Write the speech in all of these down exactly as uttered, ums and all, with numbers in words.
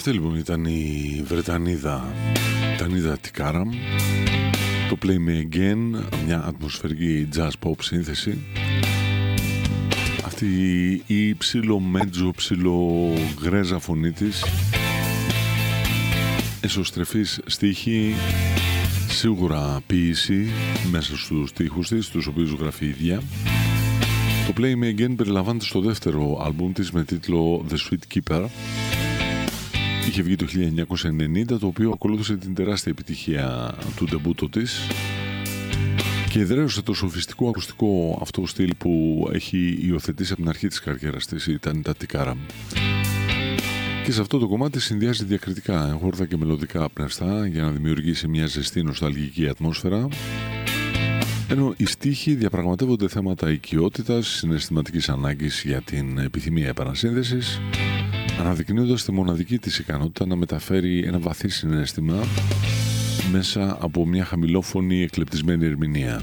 Αυτή λοιπόν ήταν η Βρετανίδα Τανίδα Τικάραμ, το Play Me Again, μια ατμοσφαιρική jazz pop σύνθεση. Αυτή η ψηλό μέτζο, ψηλό γκρέζα φωνή της, εσωστρεφής στίχη, σίγουρα ποίηση μέσα στους στίχους της, τους οποίους γράφει η ίδια. Το Play Me Again περιλαμβάνεται στο δεύτερο άλμπουμ της με τίτλο The Sweet Keeper. Είχε βγει το χίλια εννιακόσια ενενήντα, το οποίο ακολούθησε την τεράστια επιτυχία του ντεμπούτο της και εδραίωσε το σοφιστικό ακουστικό αυτό στυλ που έχει υιοθετήσει από την αρχή της καριέρας της, ήταν τα Τικάραμ. Και σε αυτό το κομμάτι συνδυάζει διακριτικά εγχόρδα και μελωδικά πνευστά για να δημιουργήσει μια ζεστή νοσταλγική ατμόσφαιρα, ενώ οι στίχοι διαπραγματεύονται θέματα οικειότητας, συναισθηματικής ανάγκης για την επιθυμία επανασύνδεσης, αναδεικνύοντας τη μοναδική της ικανότητα να μεταφέρει ένα βαθύ συναίσθημα μέσα από μια χαμηλόφωνη εκλεπτισμένη ερμηνεία.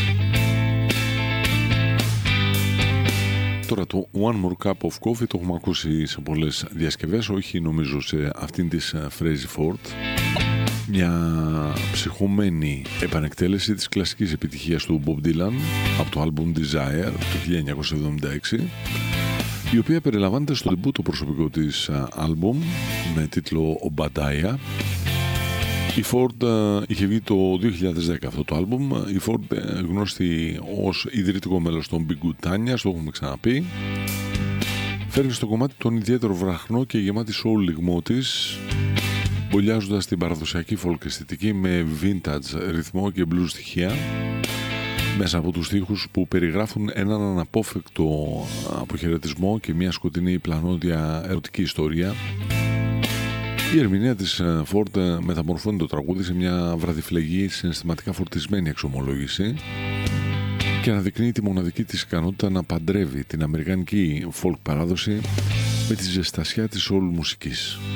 Τώρα το One More Cup of Coffee το έχουμε ακούσει σε πολλές διασκευές, όχι νομίζω σε αυτήν της Frazzy Ford, μια ψυχωμένη επανεκτέλεση της κλασικής επιτυχίας του Bob Dylan από το album Desire του χίλια εννιακόσια εβδομήντα έξι, η οποία περιλαμβάνεται στο ντεμπούτο προσωπικό της άλμπουμ με τίτλο Obadiah. Η Ford uh, είχε βγει το δύο χιλιάδες δέκα αυτό το άλμπουμ. Η Ford uh, γνώστη ως ιδρυτικό μέλος των Big Good Tanya, το έχουμε ξαναπεί. Φέρνει στο κομμάτι τον ιδιαίτερο βραχνό και γεμάτη soul λιγμό της, μπολιάζοντας την παραδοσιακή folk αισθητική με vintage ρυθμό και blues στοιχεία, μέσα από τους στίχους που περιγράφουν έναν αναπόφευκτο αποχαιρετισμό και μια σκοτεινή πλανόδια ερωτική ιστορία. Η ερμηνεία της Ford μεταμορφώνει το τραγούδι σε μια βραδιφλεγή, συναισθηματικά φορτισμένη εξομολόγηση και αναδεικνύει τη μοναδική της ικανότητα να παντρεύει την αμερικανική folk παράδοση με τη ζεστασιά της soul μουσικής.